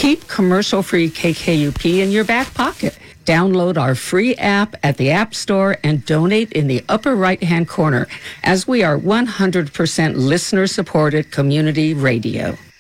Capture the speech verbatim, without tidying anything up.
Keep commercial-free K K U P in your back pocket. Download our free app at the App Store and donate in the upper right-hand corner, as we are one hundred percent listener-supported community radio.